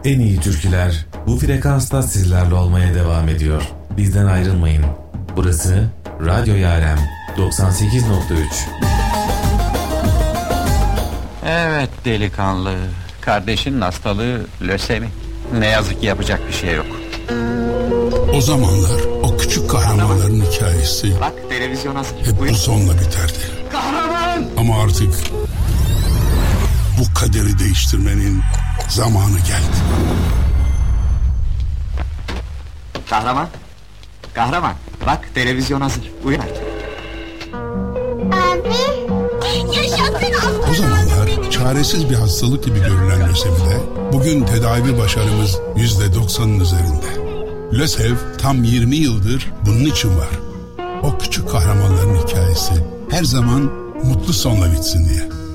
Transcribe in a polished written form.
En iyi türküler bu frekansta sizlerle olmaya devam ediyor. Bizden ayrılmayın. Burası Radyo Yarem 98.3. Evet delikanlı. Kardeşinin hastalığı lösemi. Ne yazık ki yapacak bir şey yok. O zamanlar o küçük kahramanların hikayesi Bak televizyon hazır. hep bu sonla biterdi. Kahraman! Ama artık bu kaderi değiştirmenin zamanı geldi. Kahraman! Kahraman! Bak televizyon hazır. Uyan artık. Abi! Yaşasın aslan! O zamanlar çaresiz bir hastalık gibi görülen lösemide bugün tedavi başarımız %90'ın üzerinde. LÖSEV tam 20 yıldır bunun için var. O küçük kahramanların hikayesi her zaman mutlu sonla bitsin diye.